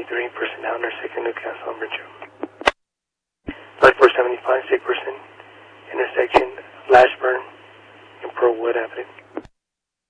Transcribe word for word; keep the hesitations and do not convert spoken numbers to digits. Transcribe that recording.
three, personnel, intersecting Newcastle and Bridgeville. Flight four seventy-five, sick person, intersection Lashburn and Pearlwood Avenue.